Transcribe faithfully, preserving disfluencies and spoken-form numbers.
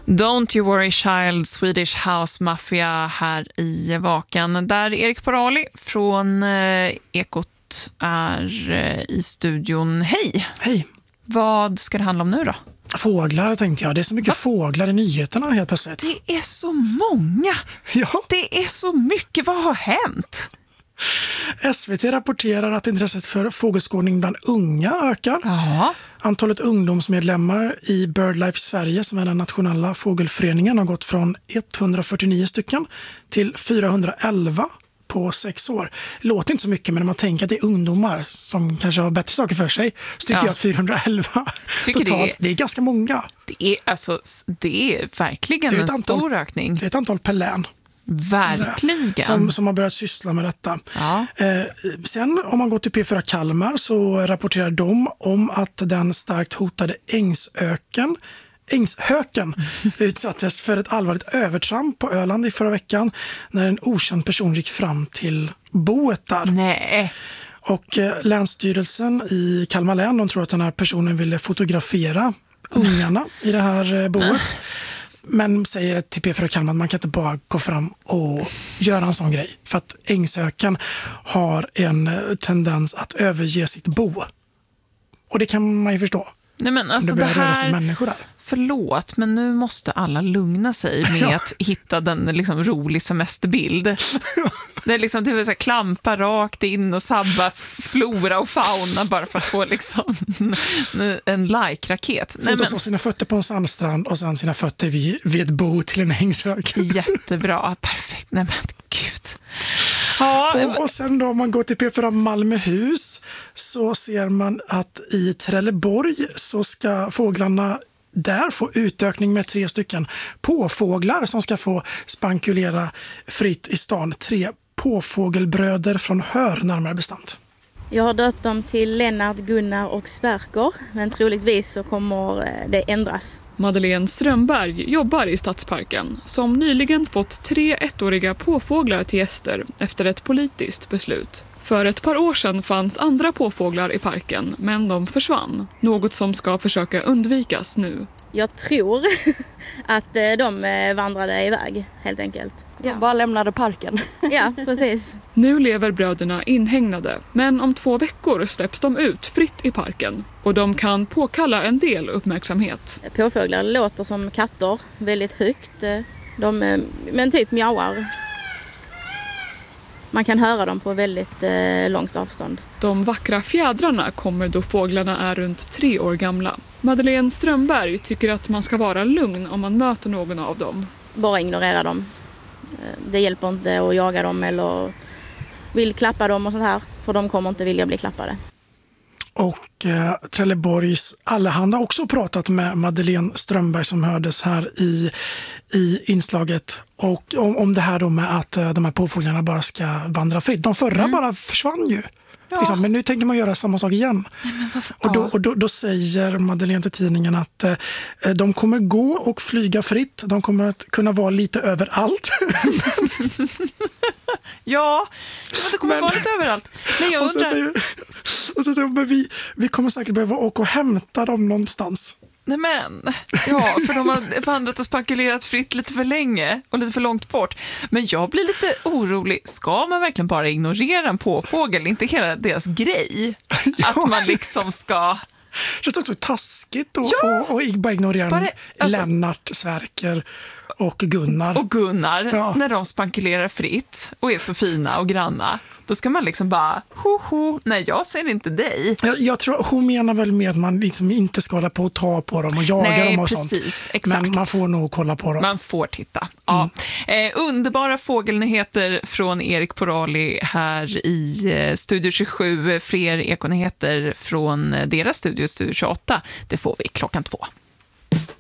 Don't you worry child, Swedish House Mafia här i Vakan. Där Erik Porali från eh, Ekot är eh, i studion. Hej! Hej! Vad ska det handla om nu då? Fåglar tänkte jag. Det är så mycket Va? fåglar i nyheterna helt plötsligt. Det är så många! Ja. Det är så mycket. Vad har hänt? S V T rapporterar att intresset för fågelskådning bland unga ökar. Jaha. Antalet ungdomsmedlemmar i BirdLife Sverige, som är den nationella fågelföreningen, har gått från etthundrafyrtionio stycken till fyrahundraelva på sex år. Det låter inte så mycket, men när man tänker att det är ungdomar som kanske har bättre saker för sig, så tycker ja. jag att fyrahundraelva tycker totalt, det är, det är ganska många. Det är, alltså, det är verkligen det är en antal, stor ökning. Det är ett antal per län. Verkligen. Som, som har börjat syssla med detta. Ja. Eh, sen om man går till P fyra Kalmar så rapporterar de om att den starkt hotade ängsöken, ängshöken utsattes för ett allvarligt övertramp på Öland i förra veckan när en okänd person gick fram till boet där. Nej. Och eh, Länsstyrelsen i Kalmar län, de tror att den här personen ville fotografera ungarna i det här eh, boet. Men säger till P fyra Kalmar att man kan inte bara gå fram och göra en sån grej. För att ängshöken har en tendens att överge sitt bo. Och det kan man ju förstå. Nej, men alltså det börjar det här... röra sig människor där. Förlåt, men nu måste alla lugna sig med ja. att hitta den liksom rolig semesterbild. Det är liksom, det vill säga, klampa rakt in och sabba flora och fauna bara för att få liksom en like-raket. Få men... så sina fötter på en sandstrand och sen sina fötter vid, vid ett bo till en ängshök. Jättebra, perfekt. Nej men gud. Ja, och, och sen då om man går till P fyra Malmöhus så ser man att i Trelleborg så ska fåglarna där få utökning med tre stycken påfåglar som ska få spankulera fritt i stan. Tre påfågelbröder från Hör, närmare bestämt. Jag har döpt dem till Lennart, Gunnar och Sverker, men troligtvis så kommer det ändras. Madeleine Strömberg jobbar i Stadsparken som nyligen fått tre ettåriga påfåglar till gäster efter ett politiskt beslut. För ett par år sedan fanns andra påfåglar i parken, men de försvann. Något som ska försöka undvikas nu. Jag tror att de vandrade iväg, helt enkelt. De ja. bara lämnade parken. Ja, precis. Nu lever bröderna inhägnade, men om två veckor släpps de ut fritt i parken. Och de kan påkalla en del uppmärksamhet. Påfåglar låter som katter, väldigt högt. De, men typ mjauar. Man kan höra dem på väldigt eh, långt avstånd. De vackra fjädrarna kommer då fåglarna är runt tre år gamla. Madeleine Strömberg tycker att man ska vara lugn om man möter någon av dem. Bara ignorera dem. Det hjälper inte att jaga dem eller vill klappa dem och sånt här. För de kommer inte vilja bli klappade. Och eh, Trelleborgs Allehanda har också pratat med Madeleine Strömberg som hördes här i, i inslaget. Och om, om det här då med att eh, de här påfåglarna bara ska vandra fritt. De förra mm. bara försvann ju. Ja. Liksom, men nu tänker man göra samma sak igen. Nej, vad, och då, och då, då säger Madeleine till tidningen att eh, de kommer gå och flyga fritt. De kommer att kunna vara lite överallt. Ja, det kommer men, vara lite överallt. Men jag och så undrar... säger, och så säger men vi, vi kommer säkert behöva åka och hämta dem någonstans. Nej men, ja, för de har vandrat och spankulerat fritt lite för länge och lite för långt bort. Men jag blir lite orolig. Ska man verkligen bara ignorera en påfågel? Inte hela deras grej. Ja. Att man liksom ska... Det är också taskigt och, ja. och, och bara ignorera bara, alltså... Lennart, Sverker och Gunnar. Och Gunnar, ja. när de spankulerar fritt och är så fina och granna. Då ska man liksom bara, ho, ho, nej jag ser inte dig. Jag, jag tror hon menar väl med att man liksom inte ska hålla på och ta på dem och jaga nej, dem och precis, sånt. Exakt. Men man får nog kolla på dem. Man får titta. Ja. Mm. Eh, underbara fågelnyheter från Erik Porali här i eh, Studio tjugosju. Fler ekonyheter från deras studio, Studio tjugoåtta. Det får vi klockan två.